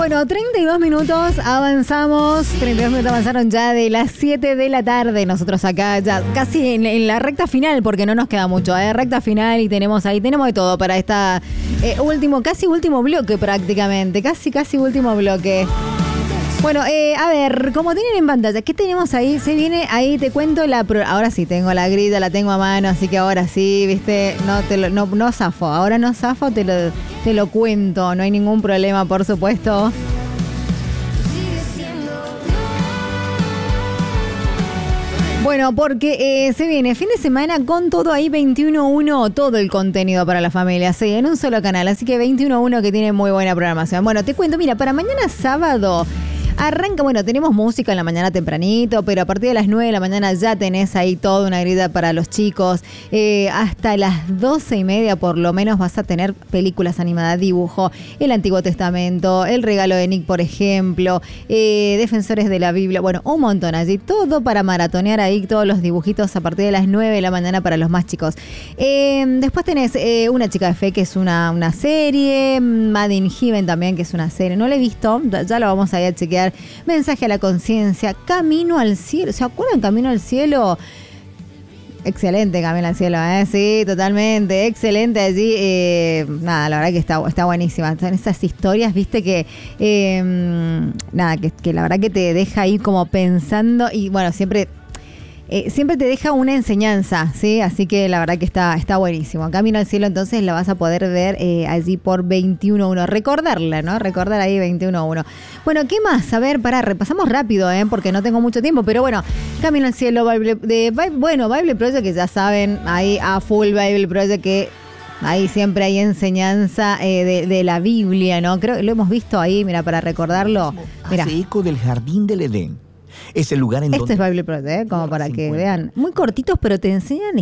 Bueno, 32 minutos avanzamos. 32 minutos avanzaron ya de las 7 de la tarde. Nosotros acá ya casi en la recta final, porque no nos queda mucho, recta final, y tenemos de todo para esta casi último bloque prácticamente. Casi último bloque. Bueno, a ver, como tienen en pantalla, ¿qué tenemos ahí? Se viene ahí, te cuento ahora sí, tengo la grilla, la tengo a mano, así que ahora sí, viste, no zafo, ahora no zafo, te lo cuento, no hay ningún problema, por supuesto. Bueno, porque se viene fin de semana con todo ahí, 21.1, todo el contenido para la familia, sí, en un solo canal, así que 21.1 que tiene muy buena programación. Bueno, te cuento, mira, para mañana sábado arranca, bueno, tenemos música en la mañana tempranito, pero a partir de las 9 de la mañana ya tenés ahí toda una grilla para los chicos. Hasta las 12:30 por lo menos vas a tener películas animadas, dibujo, el Antiguo Testamento, el regalo de Nick, por ejemplo, Defensores de la Biblia, bueno, un montón allí, todo para maratonear ahí, todos los dibujitos a partir de las 9 de la mañana para los más chicos. Después tenés Una chica de fe, que es una serie, Made in Heaven también, que es una serie, no la he visto, ya lo vamos a ir a chequear. Mensaje a la conciencia, Camino al cielo. ¿Se acuerdan Camino al cielo? Excelente Camino al cielo, sí, totalmente, excelente allí. Nada, la verdad que está buenísima. Son esas historias, viste, que que la verdad que te deja ahí como pensando, y bueno, siempre te deja una enseñanza, ¿sí? Así que la verdad que está buenísimo. Camino al cielo, entonces la vas a poder ver allí por 21.1. Recordarla, ¿no? Recordar ahí 21.1. Bueno, ¿qué más? A ver, repasamos rápido, porque no tengo mucho tiempo, pero bueno, Camino al cielo, Bible Project, que ya saben, ahí a full Bible Project, que ahí siempre hay enseñanza de la Biblia, ¿no? Creo que lo hemos visto ahí, mira, para recordarlo. Mira. Hace eco del jardín del Edén. Es el lugar en donde... Este es Bible Project, como para que vean. Muy cortitos, pero te enseñan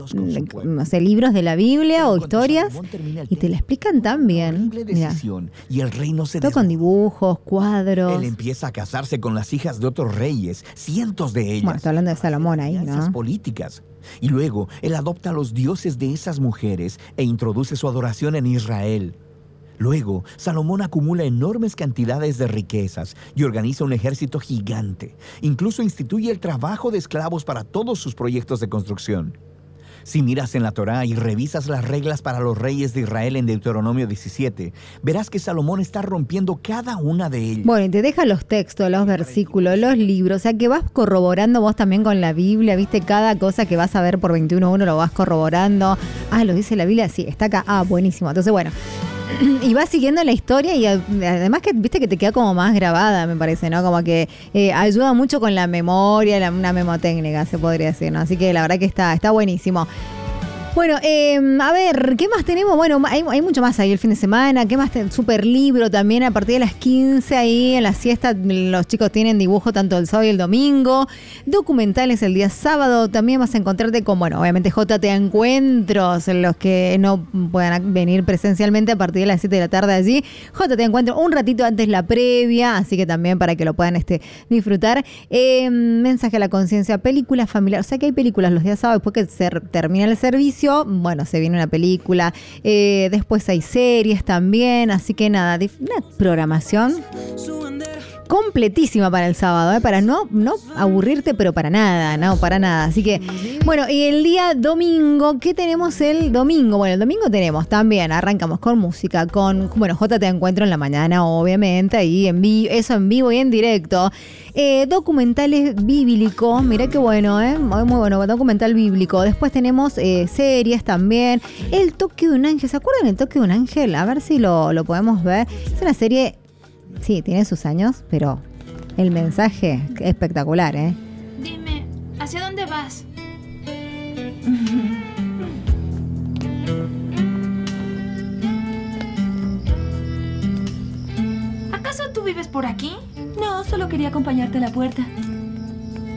no sé, libros de la Biblia o historias, y te la explican tan bien. Mira, y el reino se todo con dibujos, cuadros. Él empieza a casarse con las hijas de otros reyes, cientos de ellas. Bueno, está hablando de Salomón ahí, ¿no? Políticas. Y luego, él adopta a los dioses de esas mujeres e introduce su adoración en Israel. Luego, Salomón acumula enormes cantidades de riquezas y organiza un ejército gigante. Incluso instituye el trabajo de esclavos para todos sus proyectos de construcción. Si miras en la Torá y revisas las reglas para los reyes de Israel en Deuteronomio 17, verás que Salomón está rompiendo cada una de ellas. Bueno, y te deja los textos, los versículos, los libros, o sea que vas corroborando vos también con la Biblia, viste, cada cosa que vas a ver por 21.1 lo vas corroborando. Lo dice la Biblia, sí, está acá, buenísimo. Entonces, bueno, y vas siguiendo la historia, y además que viste que te queda como más grabada, me parece, ¿no? Como que ayuda mucho con la memoria, una memotécnica, se podría decir, ¿no? Así que la verdad que está buenísimo. Bueno, a ver, ¿qué más tenemos? Bueno, hay mucho más ahí el fin de semana. ¿Qué más? Super libro también a partir de las 15 ahí en la siesta. Los chicos tienen dibujo tanto el sábado y el domingo. Documentales el día sábado. También vas a encontrarte con, bueno, obviamente JT Encuentros, los que no puedan venir presencialmente a partir de las 7 de la tarde allí. JT Encuentros, un ratito antes la previa, así que también para que lo puedan disfrutar. Mensaje a la conciencia, películas familiares. O sea que hay películas los días sábados después que se termina el servicio. Bueno, se viene una película, después hay series también, así que nada, una programación completísima para el sábado, para no aburrirte, pero para nada, no, para nada. Así que, bueno, y el día domingo, ¿qué tenemos el domingo? Bueno, el domingo tenemos también, arrancamos con música, con, bueno, JT Encuentro en la mañana, obviamente, ahí eso en vivo y en directo. Documentales bíblicos, mirá qué bueno, muy bueno, documental bíblico. Después tenemos series también. El toque de un ángel, ¿se acuerdan del toque de un ángel? A ver si lo podemos ver. Es una serie, sí, tiene sus años, pero el mensaje es espectacular, Dime, ¿hacia dónde vas? ¿Acaso tú vives por aquí? No, solo quería acompañarte a la puerta.